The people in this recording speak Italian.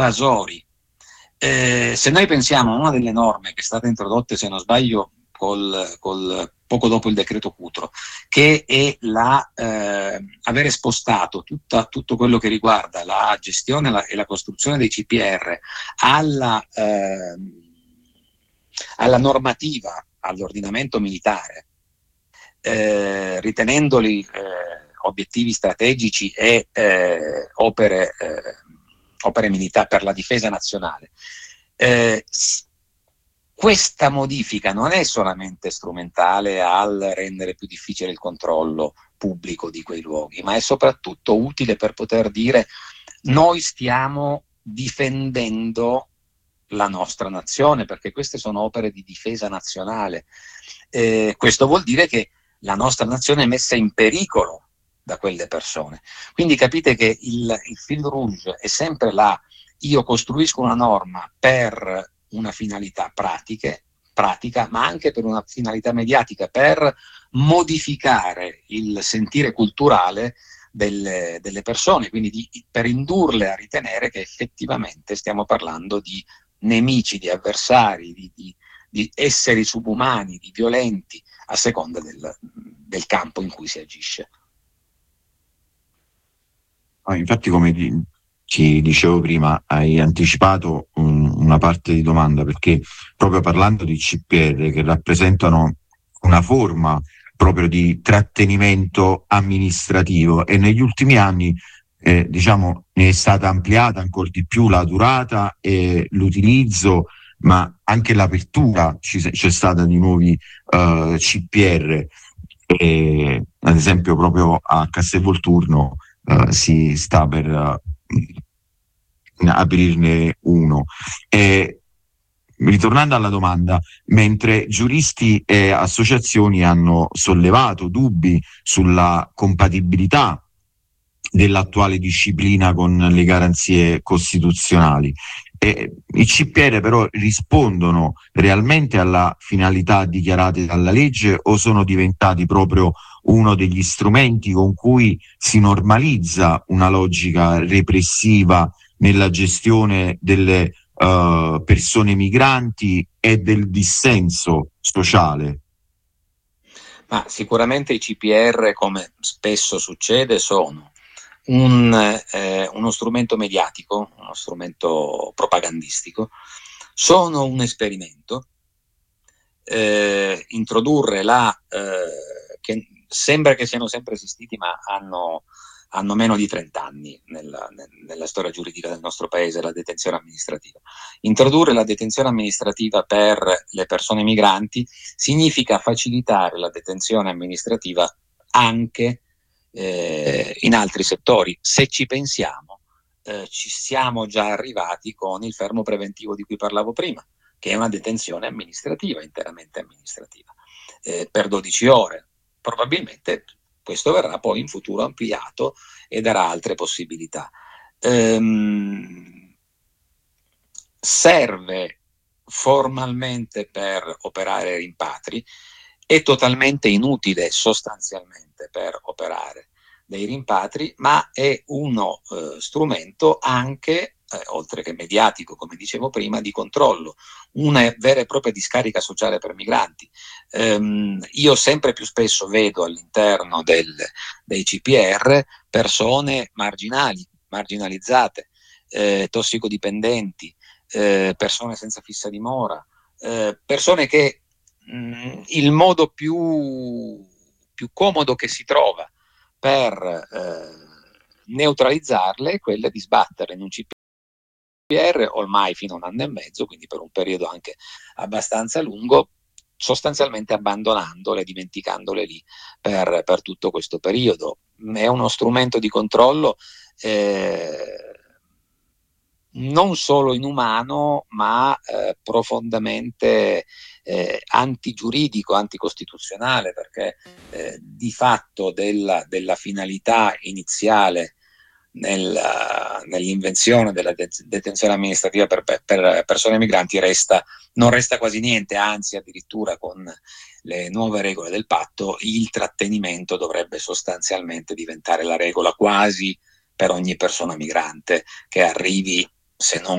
evasori. Se noi pensiamo a una delle norme che è stata introdotta, se non sbaglio, poco dopo il decreto Cutro, che è avere spostato tutto quello che riguarda la gestione e la costruzione dei CPR alla normativa, all'ordinamento militare, ritenendoli obiettivi strategici e opere militari per la difesa nazionale. Questa modifica non è solamente strumentale al rendere più difficile il controllo pubblico di quei luoghi, ma è soprattutto utile per poter dire: noi stiamo difendendo la nostra nazione, perché queste sono opere di difesa nazionale. Questo vuol dire che la nostra nazione è messa in pericolo da quelle persone. Quindi capite che il fil rouge è sempre là: io costruisco una norma per una finalità pratica, ma anche per una finalità mediatica, per modificare il sentire culturale delle persone, quindi per indurle a ritenere che effettivamente stiamo parlando di nemici, di avversari, di esseri subumani, di violenti, a seconda del campo in cui si agisce. Infatti, come ti dicevo prima, hai anticipato una parte di domanda, perché proprio parlando di CPR, che rappresentano una forma proprio di trattenimento amministrativo, e negli ultimi anni diciamo ne è stata ampliata ancora di più la durata e l'utilizzo, ma anche l'apertura c'è stata di nuovi CPR. Ad esempio proprio a Castelvolturno si sta per aprirne uno. Ritornando alla domanda, mentre giuristi e associazioni hanno sollevato dubbi sulla compatibilità dell'attuale disciplina con le garanzie costituzionali, i CPR però rispondono realmente alla finalità dichiarate dalla legge, o sono diventati proprio uno degli strumenti con cui si normalizza una logica repressiva nella gestione delle persone migranti e del dissenso sociale? Ma sicuramente i CPR, come spesso succede, sono uno strumento mediatico, uno strumento propagandistico, sono un esperimento. Introdurre che sembra che siano sempre esistiti, ma hanno meno di 30 anni nella storia giuridica del nostro paese, la detenzione amministrativa. Introdurre la detenzione amministrativa per le persone migranti significa facilitare la detenzione amministrativa anche in altri settori. Se ci pensiamo, ci siamo già arrivati con il fermo preventivo di cui parlavo prima, che è una detenzione amministrativa, interamente amministrativa, per 12 ore. Probabilmente questo verrà poi in futuro ampliato e darà altre possibilità. Serve formalmente per operare rimpatri, è totalmente inutile sostanzialmente per operare dei rimpatri, ma è uno strumento anche, oltre che mediatico, come dicevo prima, di controllo, una vera e propria discarica sociale per migranti. Io sempre più spesso vedo all'interno dei CPR persone marginalizzate, tossicodipendenti, persone senza fissa dimora, persone che il modo più comodo che si trova per neutralizzarle è quella di sbatterle in un CPR ormai fino a 1 anno e mezzo, quindi per un periodo anche abbastanza lungo, sostanzialmente abbandonandole, dimenticandole lì per tutto questo periodo. È uno strumento di controllo non solo inumano, ma profondamente antigiuridico, anticostituzionale, perché di fatto della finalità iniziale nell'invenzione della detenzione amministrativa per persone migranti non resta quasi niente, anzi addirittura con le nuove regole del patto il trattenimento dovrebbe sostanzialmente diventare la regola quasi per ogni persona migrante che arrivi, se non